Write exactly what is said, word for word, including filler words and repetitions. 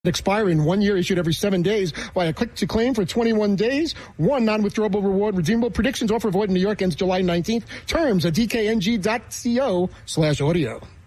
Expiring one year, issued every seven days via click to claim for twenty-one days. One non-withdrawable reward redeemable. Predictions offer void in New York ends July nineteenth. Terms at d k n g dot co slash audio.